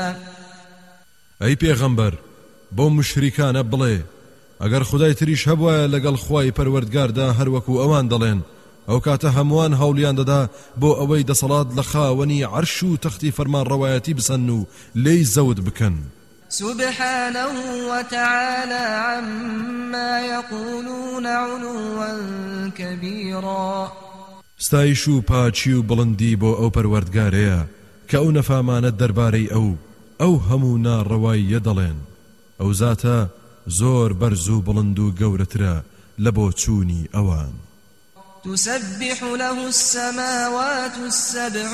ئەی پێغەمبەر بۆ مشریکانە بڵێ ئەگەر خودای تریش هەبوایە لەگەڵ خوای پەروەردگاردا هەروەکو ئەوان دەڵێن ئەو کاتە هەمووان هەوڵیان دەدا بۆ ئەوەی دەسەڵات لە خاوەنی عەرش و تەختی فەرمانڕەوایەتی بسەن و لێی زەوت بکەن. سبحانه وتعالى عما يقولون علوا كبيرا. ستایش و پاچی و بڵندی بۆ ئەو پەروەردگارەیە کە ئەو نەفامانە دەربارەی ئەو هەموو ناڕەواییە دەڵێن. ئەو زاتە زۆر بەرز و بڵند و گەورەترە لە بۆ چوونی ئەوان. تسبح له السماوات السبع